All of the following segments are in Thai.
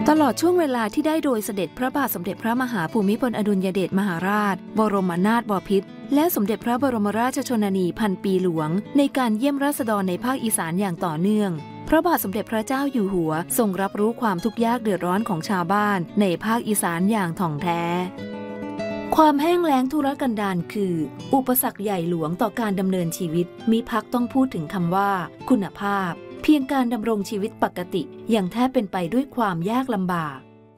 ตลอดช่วงเวลาที่ได้โดยเสด็จพระบาทสมเด็จพระมหาภูมิพลอดุลยเดชมหาราชบรมนาถบพิตรและสมเด็จพระบรมราชชนนีพันปีหลวงในการเยี่ยมราษฎรในภาคอีสานอย่างต่อเนื่องพระบาทสมเด็จพระเจ้าอยู่หัวทรงรับรู้ความทุกข์ยากเดือดร้อนของชาวบ้านในภาคอีสานอย่างถ่องแท้ความแห้งแล้งทุรกันดารคืออุปสรรคใหญ่หลวงต่อการดำเนินชีวิตมิพักต้องพูดถึงคำว่าคุณภาพเพียงการดำรงชีวิตปกติยังแทบเป็นไปด้วยความยากลำบาก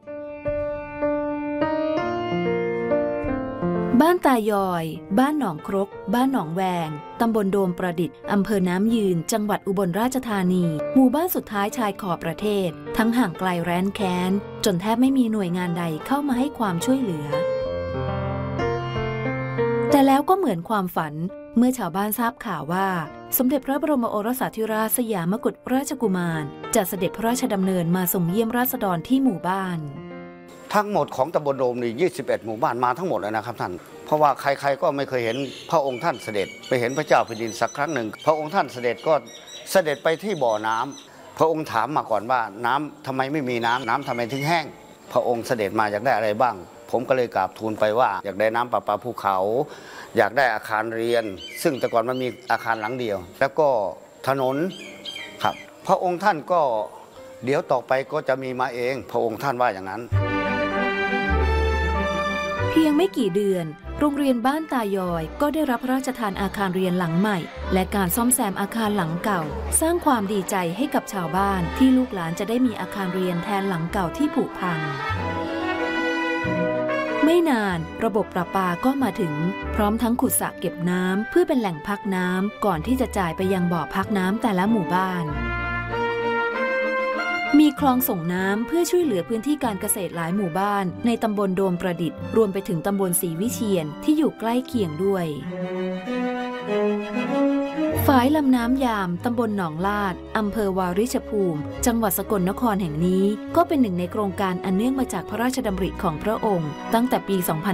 บ้านตายอยบ้านหนองครกบ้านหนองแวงตำบลโดมประดิษฐ์อำเภอน้ำยืนจังหวัดอุบลราชธานีหมู่บ้านสุดท้ายชายขอบประเทศทั้งห่างไกลแร้นแค้นจนแทบไม่มีหน่วยงานใดเข้ามาให้ความช่วยเหลือแต่แล้วก็เหมือนความฝันเมื่อชาวบ้านทราบข่าวว่าสมเด็จพระบรมโอรสาธิราชสยามกุฎราชกุมารจะเสด็จพระราชดำเนินมาส่งเยี่ยมราษฎรที่หมู่บ้านทั้งหมดของตำบลโดมนี่21หมู่บ้านมาทั้งหมดเลยนะครับท่านเพราะว่าใครๆก็ไม่เคยเห็นพระองค์ท่านเสด็จไปเห็นพระเจ้าแผ่นดินสักครั้งหนึ่งพระองค์ท่านเสด็จก็เสด็จไปที่บ่อน้ำพระองค์ถามมาก่อนว่าน้ำทำไมไม่มีน้ำทำไมถึงแห้งพระองค์เสด็จมาอยากได้อะไรบ้างผมก็เลยกราบทูลไปว่าอยากได้น้ำประปาภูเขาอยากได้อาคารเรียนซึ่งแต่ก่อนมันมีอาคารหลังเดียวแล้วก็ถนนครับพระองค์ท่านก็เดี๋ยวต่อไปก็จะมีมาเองพระองค์ท่านว่าอย่างนั้นเพียงไม่กี่เดือนโรงเรียนบ้านตายอยก็ได้รับพระราชทานอาคารเรียนหลังใหม่และการซ่อมแซมอาคารหลังเก่าสร้างความดีใจให้กับชาวบ้านที่ลูกหลานจะได้มีอาคารเรียนแทนหลังเก่าที่ผุพังไม่นานระบบประปาก็มาถึงพร้อมทั้งขุดสระเก็บน้ำเพื่อเป็นแหล่งพักน้ำก่อนที่จะจ่ายไปยังบ่อพักน้ำแต่ละหมู่บ้านมีคลองส่งน้ำเพื่อช่วยเหลือพื้นที่การเกษตรหลายหมู่บ้านในตำบลโดมประดิษฐ์รวมไปถึงตำบลศรีวิเชียรที่อยู่ใกล้เคียงด้วยฝายลำน้ำยามตำบลหนองลาดอำเภอวาริชภูมิจังหวัดสกลนครแห่งนี้ก็เป็นหนึ่งในโครงการอันเนื่องมาจากพระราชดำริของพระองค์ตั้งแต่ปี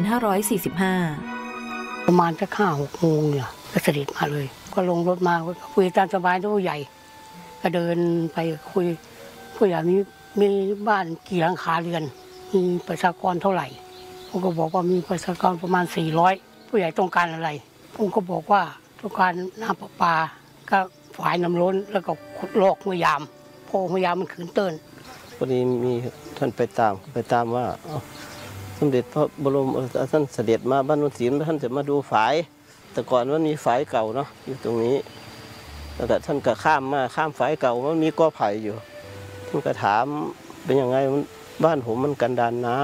2545 ประมาณสัก5-6 โมงเนี่ยก็เสด็จมาเลยก็ลงรถมาคุยตามสบายตัวใหญ่ก็เดินไปคุยผู้ใหญ่มีบ้านกี่หลังคาเรือนมีประชากรเท่าไหร่ผมก็บอกว่ามีประชากรประมาณ400ผู้ใหญ่ต้องการอะไรผมก็บอกว่าต้องการน้ำประปาก็ฝายน้ำล้นแล้วก็ขุดลอกมะยามพอมะยามมันขืนเติ้นพอดีมีท่านไปตามว่าสมเด็จพระบรมท่านเสด็จมาบ้านโนนศรีท่านจะมาดูฝายแต่ก่อนมันมีฝายเก่าเนาะอยู่ตรงนี้แต่ท่านก็ข้ามฝายเก่ามันมีกอไผ่อยู่ท่านก็ถามเป็นยังไงบ้านผมมันกันดารน้ำ